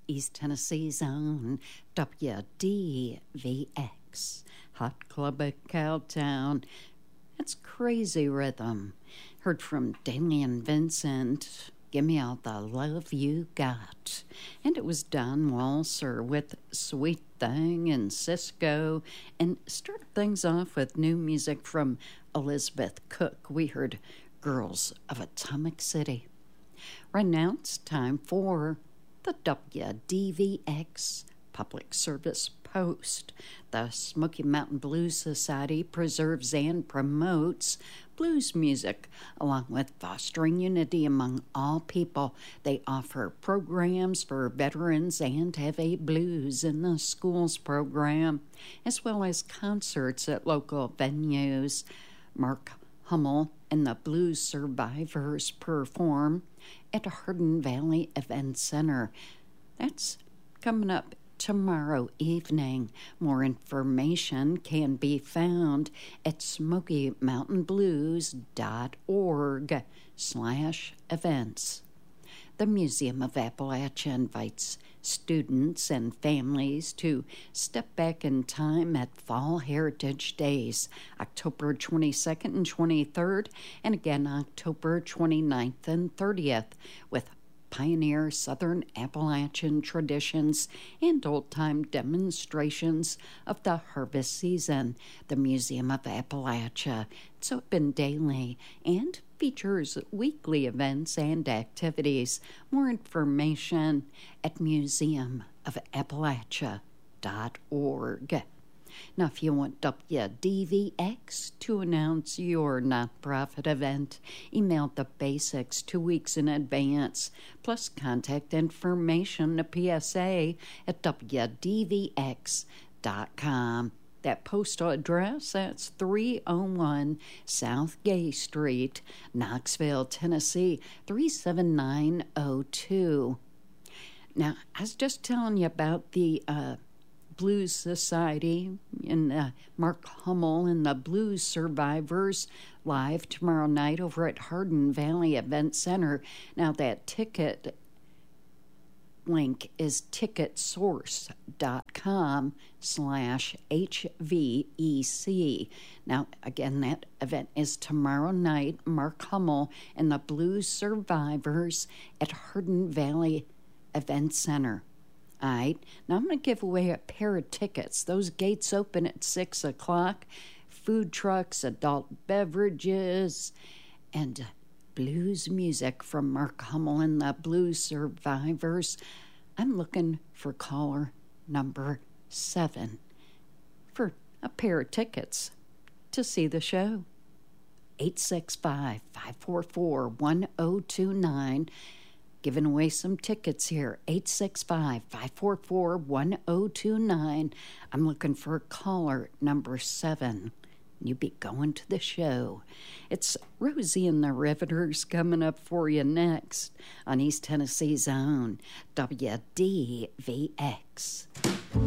East Tennessee's own WDVX, Hot Club of Cowtown. It's crazy rhythm. Heard from Daly and Vincent, Give Me All the Love You Got. And it was Don Walser with Sweet Thing and Cisco. And started things off with new music from Elizabeth Cook. We heard Girls of Atomic City. Right now it's time for the WDVX Public Service Post. The Smoky Mountain Blues Society preserves and promotes blues music, along with fostering unity among all people. They offer programs for veterans and have a Blues in the Schools program, as well as concerts at local venues. Mark Hummel and the Blues Survivors perform at Hardin Valley Event Center. That's coming up tomorrow evening. More information can be found at SmokyMountainBlues.org/events. The Museum of Appalachia invites students and families to step back in time at Fall Heritage Days, October 22nd and 23rd, and again October 29th and 30th, with pioneer Southern Appalachian traditions and old-time demonstrations of the harvest season. The Museum of Appalachia. It's open daily and features weekly events and activities. More information at museumofappalachia.org. Now, if you want WDVX to announce your nonprofit event, email the basics 2 weeks in advance, plus contact information to PSA at WDVX.com. That postal address, that's 301 South Gay Street, Knoxville, Tennessee, 37902. Now, I was just telling you about the Blues Society and Mark Hummel and the Blues Survivors live tomorrow night over at Hardin Valley Event Center. Now, that ticket link is ticketsource.com/HVEC. Now, again, that event is tomorrow night. Mark Hummel and the Blues Survivors at Hardin Valley Event Center. All right, now I'm going to give away a pair of tickets. Those gates open at 6 o'clock. Food trucks, adult beverages, and blues music from Mark Hummel and the Blues Survivors. I'm looking for caller number 7 for a pair of tickets to see the show. 865-544-1029. Giving away some tickets here, 865-544-1029. I'm looking for caller number 7. You be going to the show. It's Rosie and the Riveters coming up for you next on East Tennessee's own WDVX.